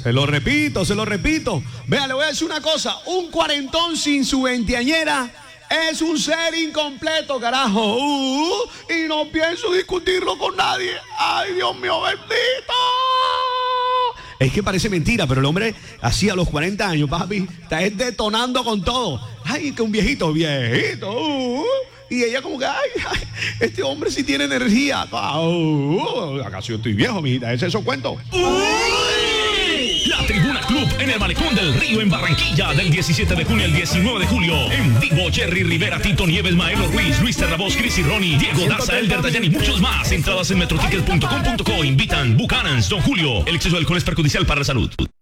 Se lo repito. Vea, le voy a decir una cosa. Un cuarentón sin su veinteañera es un ser incompleto, carajo. Y no pienso discutirlo con nadie. Ay, Dios mío, bendito. Es que parece mentira, pero el hombre así a los 40 años, papi, está detonando con todo. Ay, que un viejito. Y ella como que, ay, este hombre sí tiene energía. Acaso yo estoy viejo, mijita, ¿es eso cuento? La Tribuna Club en el Malecón del Río en Barranquilla del 17 de junio al 19 de julio. En vivo, Jerry Rivera, Tito Nieves, Maelo Ruiz, Luis Terrabos, Cris y Ronnie, Diego Daza, Elder Dayan y muchos más. Entradas en metroticket.com.co. Invitan Buchanan's, Don Julio. El exceso de alcohol es perjudicial para la salud.